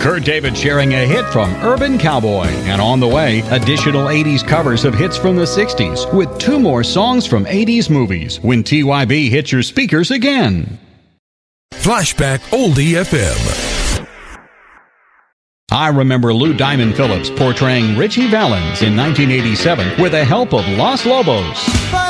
Kurt David sharing a hit from Urban Cowboy. And on the way, additional 80s covers of hits from the 60s with 2 more songs from 80s movies when TYB hits your speakers again. Flashback Oldie FM. I remember Lou Diamond Phillips portraying Richie Valens in 1987 with the help of Los Lobos.